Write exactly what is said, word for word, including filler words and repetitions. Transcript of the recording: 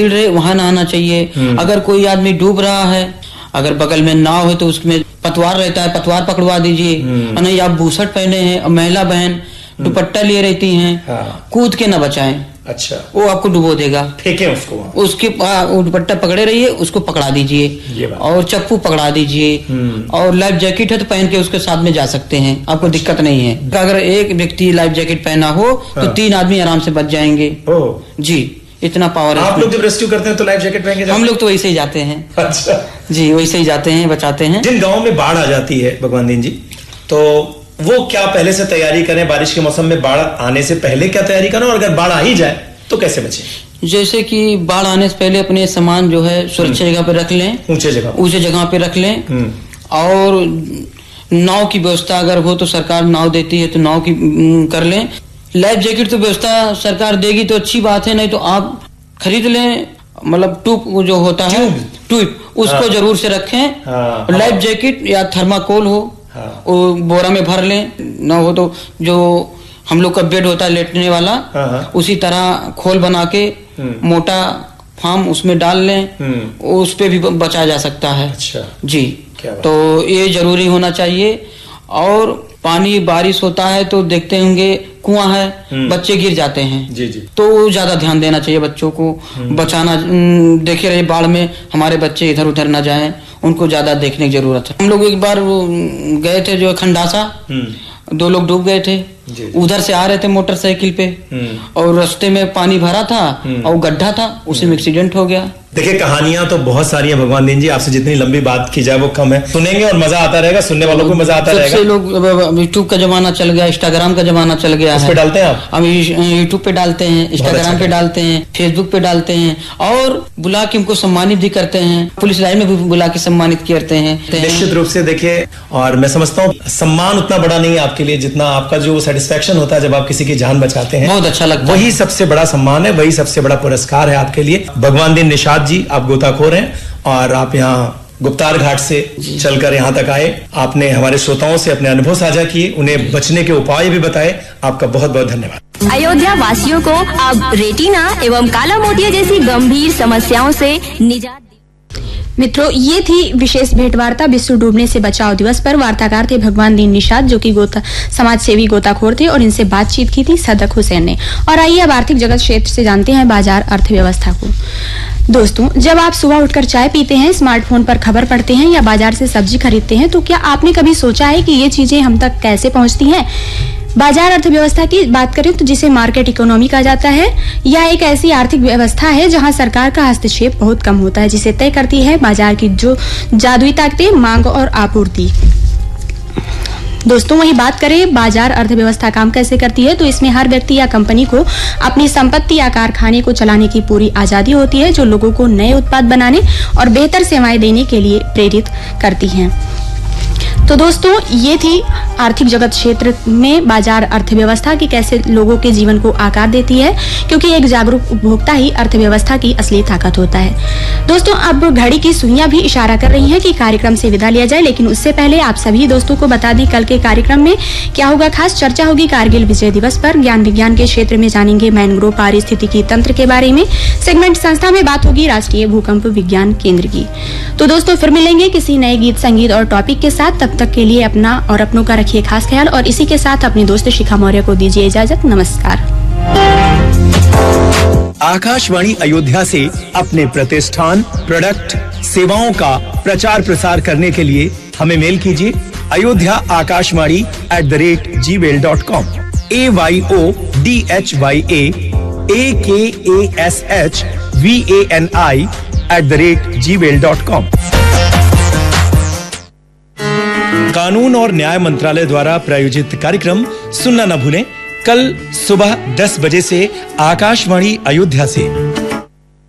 वहां नहाना चाहिए। अगर कोई आदमी डूब रहा है, अगर बगल में नाव है तो उसमें पतवार रहता है, पतवार पकड़वा दीजिए। नहीं आप बूसट पहने हैं, महिला बहन दुपट्टा लिए रहती हैं, हाँ। कूद के न बचाएं। अच्छा, वो आपको डुबो देगा। फेंके उसको, उसके दुपट्टा पकड़े रहिए, उसको पकड़ा दीजिए और चप्पू पकड़ा दीजिए। और लाइफ जैकेट है तो पहन के उसके साथ में जा सकते हैं, आपको अच्छा। दिक्कत नहीं है। अगर एक व्यक्ति लाइफ जैकेट पहना हो हाँ। तो तीन आदमी आराम से बच जाएंगे। ओ। जी, इतना पावर है। आप लोग जब रेस्क्यू करते हैं तो लाइफ जैकेट पहन के? हम लोग तो वैसे ही जाते हैं। अच्छा जी, वैसे ही जाते हैं, बचाते हैं। जिन गाँव में बाढ़ आ जाती है भगवान दीन जी, तो वो क्या पहले से तैयारी करें? बारिश के मौसम में बाढ़ आने से पहले क्या तैयारी करें, और अगर बाढ़ आ ही जाए तो कैसे बचें? जैसे कि बाढ़ आने से पहले अपने सामान जो है सुरक्षित जगह पे रख लें, ऊंचे जगह ऊंचे जगह पे रख लें। और नाव की व्यवस्था अगर हो तो सरकार नाव देती है तो नाव की कर लें। लाइफ जैकेट तो व्यवस्था सरकार देगी तो अच्छी बात है, नहीं तो आप खरीद लें। मतलब ट्यूब जो होता है, ट्यूब उसको हाँ। जरूर से रखें। हाँ। लाइफ जैकेट या थर्माकोल हो हाँ। वो बोरा में भर लें, ना हो तो जो हम लोग का बेड होता है लेटने वाला, हाँ। उसी तरह खोल बना के मोटा फार्म उसमें डाल लें, उस पे भी बचाया जा सकता है। अच्छा। जी, तो ये जरूरी होना चाहिए। और पानी बारिश होता है तो देखते होंगे कुआं है, बच्चे गिर जाते हैं। जी जी। तो ज्यादा ध्यान देना चाहिए, बच्चों को बचाना। देखे रहे बाढ़ में हमारे बच्चे इधर उधर न जाएं, उनको ज्यादा देखने की जरूरत है। हम लोग एक बार गए थे जो खंडासा, दो लोग डूब गए थे। उधर से आ रहे थे मोटरसाइकिल पे और रास्ते में पानी भरा था और गड्ढा था, उसी में एक्सीडेंट हो गया। देखिए कहानियां तो बहुत सारी हैं भगवान दीन जी, आपसे जितनी लंबी बात की जाए वो कम है। सुनेंगे और मजा आता रहेगा, सुनने वालों को मजा आता रहेगा। लोग यूट्यूब का जमाना चल गया, इंस्टाग्राम का जमाना चल गया है। पे डालते हैं आप? हम यूट्यूब पे डालते हैं, इंस्टाग्राम पे डालते हैं, फेसबुक पे डालते हैं और बुला के उनको सम्मानित भी करते हैं। पुलिस लाइन में भी बुला के सम्मानित करते हैं। निश्चित रूप से देखिए, और मैं समझता हूँ सम्मान उतना बड़ा नहीं है आपके लिए जितना आपका जो सेटिस्फेक्शन होता है जब आप किसी की जान बचाते हैं। बहुत अच्छा लगता है। वही सबसे बड़ा सम्मान है, वही सबसे बड़ा पुरस्कार है आपके लिए। भगवान दीन निषाद जी, आप गोताखोर हैं और आप यहाँ गुप्तार घाट से चलकर यहाँ तक आए। आपने हमारे श्रोताओं से अपने अनुभव साझा किए, उन्हें बचने के उपाय भी बताए। आपका बहुत बहुत धन्यवाद। अयोध्या वासियों को अब रेटिना एवं काला मोतिया जैसी गंभीर समस्याओं से निजात। मित्रों, ये थी विशेष भेंटवार्ता विश्व डूबने से बचाओ दिवस पर। वार्ताकार थे भगवान दीन निषाद, जो कि गोता समाज सेवी गोताखोर थे, और इनसे बातचीत की थी सदक हुसैन ने। और आइए अब आर्थिक जगत क्षेत्र से जानते हैं बाजार अर्थव्यवस्था को। दोस्तों, जब आप सुबह उठकर चाय पीते हैं, स्मार्टफोन पर खबर पढ़ते हैं या बाजार से सब्जी खरीदते हैं, तो क्या आपने कभी सोचा है कि ये चीजें हम तक कैसे पहुंचती हैं? बाजार अर्थव्यवस्था की बात करें तो जिसे मार्केट इकोनॉमी कहा जाता है, यह एक ऐसी आर्थिक व्यवस्था है जहां सरकार का हस्तक्षेप बहुत कम होता है, जिसे तय करती है बाजार की जो जादुई ताकतें, मांग और आपूर्ति। दोस्तों, वही बात करें बाजार अर्थव्यवस्था काम कैसे करती है, तो इसमें हर व्यक्ति या कंपनी को अपनी संपत्ति या कारखाने को चलाने की पूरी आजादी होती है, जो लोगों को नए उत्पाद बनाने और बेहतर सेवाएं देने के लिए प्रेरित करती हैं। तो दोस्तों, ये थी आर्थिक जगत क्षेत्र में बाजार अर्थव्यवस्था की कैसे लोगों के जीवन को आकार देती है, क्योंकि एक जागरूक उपभोक्ता ही अर्थव्यवस्था की असली ताकत होता है। दोस्तों, अब घड़ी की सुइयां भी इशारा कर रही हैं कि कार्यक्रम से विदा लिया जाए, लेकिन उससे पहले आप सभी दोस्तों को बता दें कल के कार्यक्रम में क्या होगा। खास चर्चा होगी कारगिल विजय दिवस पर। ज्ञान विज्ञान के क्षेत्र में जानेंगे मैनग्रोव पारिस्थितिकी तंत्र के बारे में। सेगमेंट संस्था में बात होगी राष्ट्रीय भूकंप विज्ञान केंद्र की। तो दोस्तों, फिर मिलेंगे किसी नए गीत संगीत और टॉपिक के साथ। तब तक के लिए अपना और अपनों का रखिए खास ख्याल, और इसी के साथ अपनी दोस्त शिखा मौर्य को दीजिए इजाजत। नमस्कार। आकाशवाणी अयोध्या से अपने प्रतिष्ठान, प्रोडक्ट, सेवाओं का प्रचार प्रसार करने के लिए हमें मेल कीजिए Ayodhya Akashvani at the rate ji mail dot com. A Y O D H Y ए ए के A S H V A N I at the rate ji mail dot com. कानून और न्याय मंत्रालय द्वारा प्रायोजित कार्यक्रम सुनना न भूलें, कल सुबह दस बजे से आकाशवाणी अयोध्या से।